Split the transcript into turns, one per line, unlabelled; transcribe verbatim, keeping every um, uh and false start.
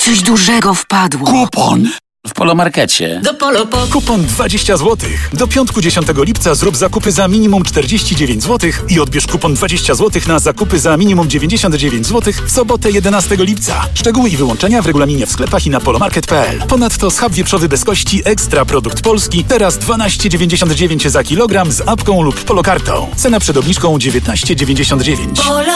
Coś dużego wpadło.
Kupon!
W Polomarkecie.
Do Polopo.
Kupon dwadzieścia złotych. Do piątku dziesiątego lipca zrób zakupy za minimum czterdzieści dziewięć złotych i odbierz kupon dwadzieścia złotych na zakupy za minimum dziewięćdziesiąt dziewięć złotych w sobotę jedenastego lipca. Szczegóły i wyłączenia w regulaminie w sklepach i na polomarket kropka p l. Ponadto schab wieprzowy bez kości Ekstra Produkt Polski teraz dwanaście dziewięćdziesiąt dziewięć za kilogram z apką lub polokartą. Cena przed obniżką dziewiętnaście dziewięćdziesiąt dziewięć.